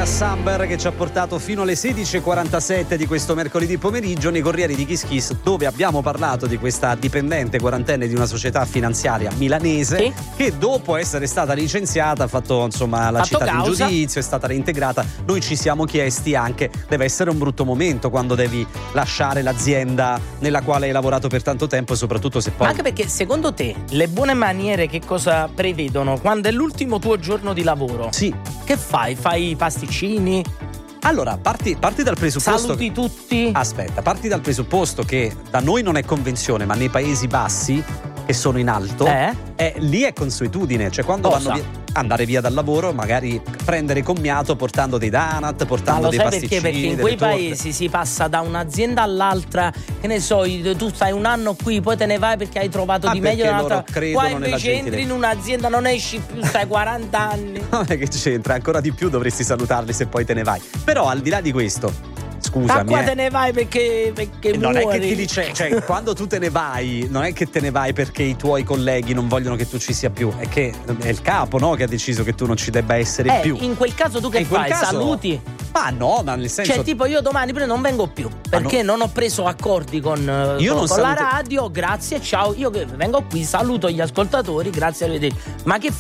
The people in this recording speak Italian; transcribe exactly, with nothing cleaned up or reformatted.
Andrea Samber che ci ha portato fino alle sedici e quarantasette di questo mercoledì pomeriggio nei Corrieri di Kiss Kiss, dove abbiamo parlato di questa dipendente quarantenne di una società finanziaria milanese sì. che dopo essere stata licenziata ha fatto insomma la fatto città causa. in giudizio, è stata reintegrata. Noi ci siamo chiesti anche, deve essere un brutto momento quando devi lasciare l'azienda nella quale hai lavorato per tanto tempo, soprattutto se poi... Ma anche perché secondo te le buone maniere che cosa prevedono quando è l'ultimo tuo giorno di lavoro? Sì. Che fai? Fai i pasticcini? Allora, parti, parti dal presupposto... Saluti che... tutti? Aspetta, parti dal presupposto che da noi non è convenzione, ma nei Paesi Bassi, che sono in alto, eh? Eh, lì è consuetudine, cioè quando Cosa? vanno via, andare via dal lavoro, magari prendere commiato portando dei donut, portando Ma lo dei sai pasticcini, perché? Perché in delle quei torte. paesi si passa da un'azienda all'altra, che ne so, tu stai un anno qui, poi te ne vai perché hai trovato Ah, di meglio perché un'altra. loro credono Qua nella invece gentilezza. entri in un'azienda, non esci più, stai quaranta anni. Non è che c'entra, ancora di più dovresti salutarli se poi te ne vai. Però al di là di questo, scusami, Ma qua eh. te ne vai perché, perché non muori. è che ti dice, cioè quando tu te ne vai, non è che te ne vai perché i tuoi colleghi non vogliono che tu ci sia più, è che è il capo, no, che ha deciso che tu non ci debba essere eh, più. In quel caso tu che in quel fai? caso, Saluti? Ma no, ma nel senso, cioè tipo io domani però non vengo più perché no. non ho preso accordi con, io con, non con la saluto... radio, grazie, ciao, io vengo qui, saluto gli ascoltatori, grazie, arrivederci. Ma che